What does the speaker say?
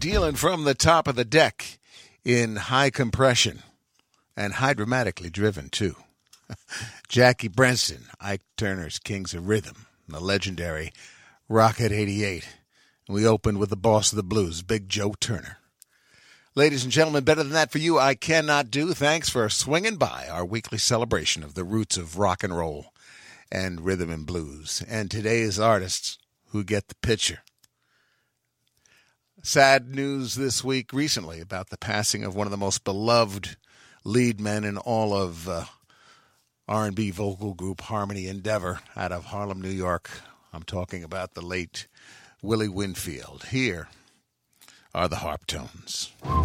dealing from the top of the deck in high compression and hydromatically driven, too. Jackie Brenston, Ike Turner's Kings of Rhythm, the legendary Rocket 88. We opened with the boss of the blues, Big Joe Turner. Ladies and gentlemen, better than that for you, I cannot do. Thanks for swinging by our weekly celebration of the roots of rock and roll and rhythm and blues, and today's artists who get the picture. Sad news this week recently about the passing of one of the most beloved lead men in all of R&B vocal group Harmony Endeavor out of Harlem, New York. I'm talking about the late Willie Winfield. Here are the Harp Tones.